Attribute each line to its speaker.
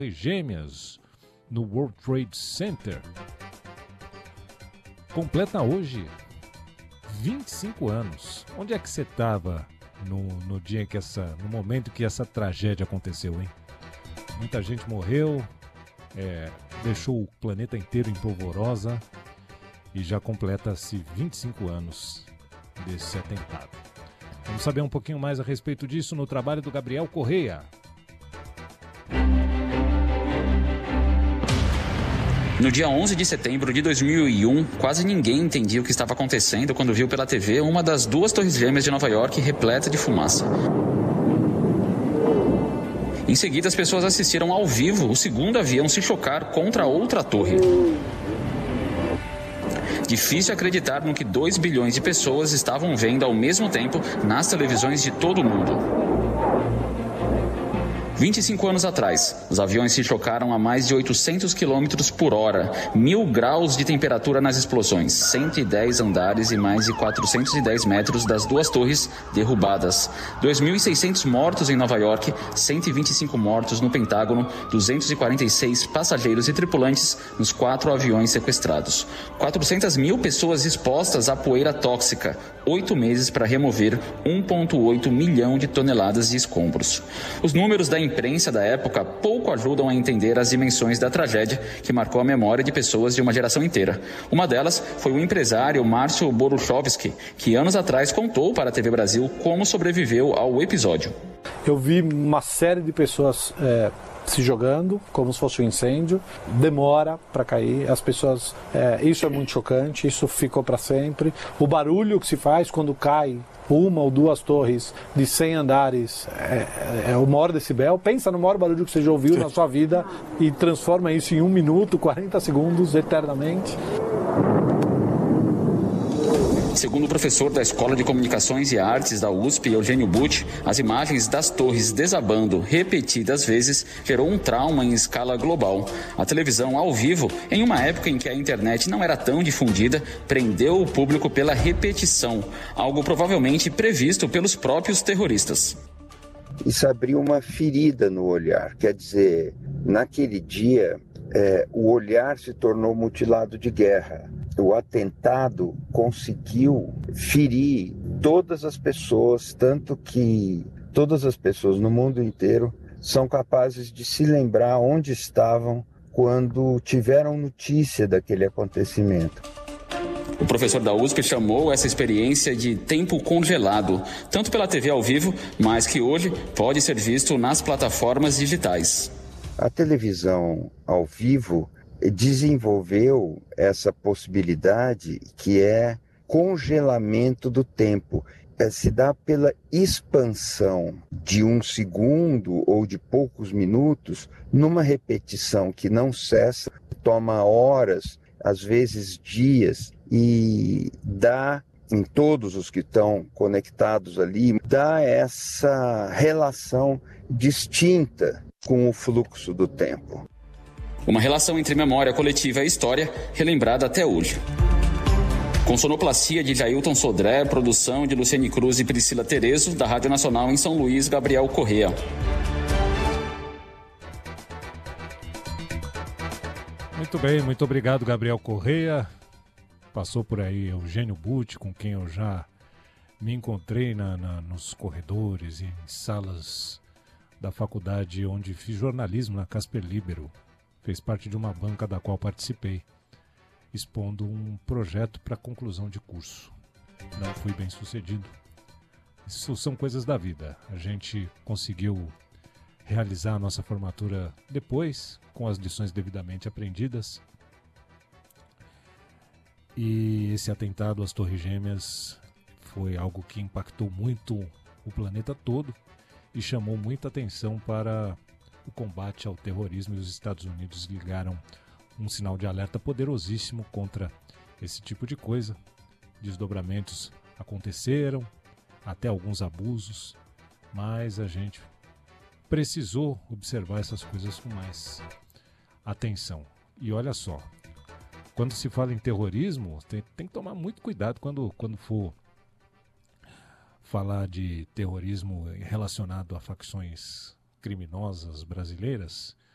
Speaker 1: Gêmeas no World Trade Center completa hoje 25 anos. Onde é que você estava no dia que no momento que essa tragédia aconteceu, hein? Muita gente morreu, deixou o planeta inteiro em polvorosa e já completa-se 25 anos desse atentado. Vamos saber um pouquinho mais a respeito disso no trabalho do Gabriel Correia.
Speaker 2: No dia 11 de setembro de 2001, quase ninguém entendia o que estava acontecendo quando viu pela TV uma das duas torres gêmeas de Nova York repleta de fumaça. Em seguida, as pessoas assistiram ao vivo o segundo avião se chocar contra outra torre. Difícil acreditar no que 2 bilhões de pessoas estavam vendo ao mesmo tempo nas televisões de todo o mundo. 25 anos atrás, os aviões se chocaram a mais de 800 km por hora, 1.000 graus de temperatura nas explosões, 110 andares e mais de 410 metros das duas torres derrubadas. 2.600 mortos em Nova York, 125 mortos no Pentágono, 246 passageiros e tripulantes nos 4 aviões sequestrados. 400 mil pessoas expostas à poeira tóxica, 8 meses para remover 1,8 milhão de toneladas de escombros. Os números da imprensa da época pouco ajudam a entender as dimensões da tragédia que marcou a memória de pessoas de uma geração inteira. Uma delas foi o empresário Márcio Boruchowski, que anos atrás contou para a TV Brasil como sobreviveu ao episódio.
Speaker 3: Eu vi uma série de pessoas se jogando como se fosse um incêndio, demora para cair, as pessoas, isso é muito chocante, isso ficou para sempre. O barulho que se faz quando cai uma ou duas torres de 100 andares é o maior decibel. Pensa no maior barulho que você já ouviu na sua vida e transforma isso em 1 minuto, 40 segundos, eternamente.
Speaker 2: Segundo o professor da Escola de Comunicações e Artes da USP, Eugênio Butti, as imagens das torres desabando repetidas vezes gerou um trauma em escala global. A televisão ao vivo, em uma época em que a internet não era tão difundida, prendeu o público pela repetição, algo provavelmente previsto pelos próprios terroristas.
Speaker 4: Isso abriu uma ferida no olhar, quer dizer, naquele dia o olhar se tornou mutilado de guerra. O atentado conseguiu ferir todas as pessoas, tanto que todas as pessoas no mundo inteiro são capazes de se lembrar onde estavam quando tiveram notícia daquele acontecimento.
Speaker 2: O professor da USP chamou essa experiência de tempo congelado, tanto pela TV ao vivo, mas que hoje pode ser visto nas plataformas digitais.
Speaker 4: A televisão ao vivo desenvolveu essa possibilidade que é congelamento do tempo. Se dá pela expansão de 1 segundo ou de poucos minutos numa repetição que não cessa, toma horas, às vezes dias, e dá em todos os que estão conectados ali, dá essa relação distinta com o fluxo do tempo.
Speaker 2: Uma relação entre memória coletiva e história relembrada até hoje. Com sonoplastia de Jailton Sodré, produção de Luciane Cruz e Priscila Terezo, da Rádio Nacional em São Luís, Gabriel Correia.
Speaker 1: Muito bem, muito obrigado, Gabriel Correia. Passou por aí Eugênio Butti, com quem eu já me encontrei nos corredores e em salas da faculdade onde fiz jornalismo, na Casper Libero. Fez parte de uma banca da qual participei, expondo um projeto para conclusão de curso. Não fui bem sucedido. Isso são coisas da vida. A gente conseguiu realizar a nossa formatura depois, com as lições devidamente aprendidas. E esse atentado às Torres Gêmeas foi algo que impactou muito o planeta todo e chamou muita atenção para o combate ao terrorismo, e os Estados Unidos ligaram um sinal de alerta poderosíssimo contra esse tipo de coisa. Desdobramentos aconteceram, até alguns abusos, mas a gente precisou observar essas coisas com mais atenção. E olha só, quando se fala em terrorismo, tem que tomar muito cuidado quando for falar de terrorismo relacionado a facções criminosas brasileiras,